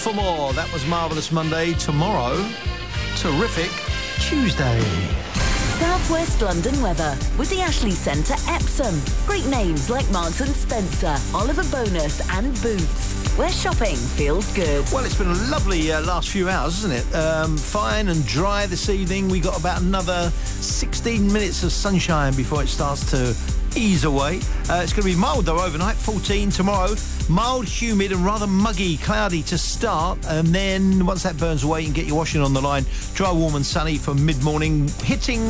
For more, that was Marvellous Monday. Tomorrow, terrific Tuesday. South West London weather with the Ashley Centre Epsom. Great names like Marks and Spencer, Oliver Bonus and Boots, where shopping feels good. Well, it's been a lovely last few hours, isn't it? Fine and dry this evening. We got about another 16 minutes of sunshine before it starts to ease away. It's going to be mild though overnight, 14 tomorrow. Mild, humid and rather muggy, cloudy to start, and then once that burns away you can get your washing on the line. Dry, warm and sunny for mid-morning, hitting